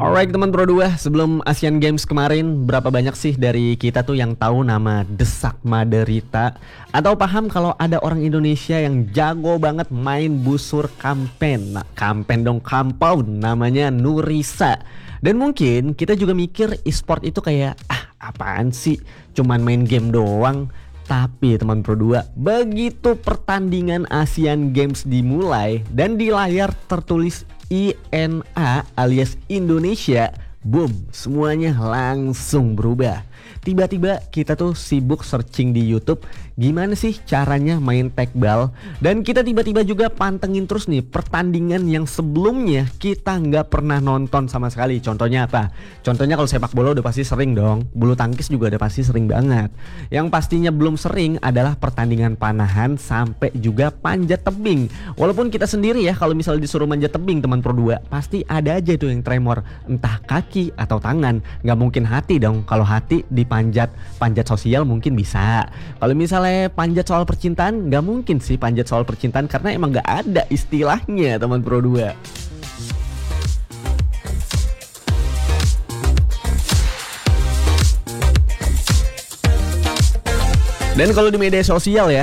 Alright teman Pro 2, sebelum Asian Games kemarin, berapa banyak sih dari kita tuh yang tahu nama Desak Maderita atau paham kalau ada orang Indonesia yang jago banget main busur kampen. Nah, kampen dong, compound, namanya Nurisa. Dan mungkin kita juga mikir e-sport itu kayak apaan sih, cuman main game doang. Tapi teman Pro 2, begitu pertandingan Asian Games dimulai dan di layar tertulis INA alias Indonesia, boom, semuanya langsung berubah. Tiba-tiba kita tuh sibuk searching di YouTube gimana sih caranya main tekbal, dan kita tiba-tiba juga pantengin terus nih pertandingan yang sebelumnya kita nggak pernah nonton sama sekali. Contohnya apa? Contohnya kalau sepak bola udah pasti sering dong, bulu tangkis juga udah pasti sering banget. Yang pastinya belum sering adalah pertandingan panahan sampai juga panjat tebing. Walaupun kita sendiri ya kalau misalnya disuruh manjat tebing teman Pro 2, pasti ada aja tuh yang tremor, entah kaki atau tangan. Nggak mungkin hati dong. Kalau hati dipanjat sosial mungkin bisa. Kalau misalnya panjat soal percintaan, nggak mungkin sih panjat soal percintaan karena emang nggak ada istilahnya teman Pro 2. Dan kalau di media sosial ya,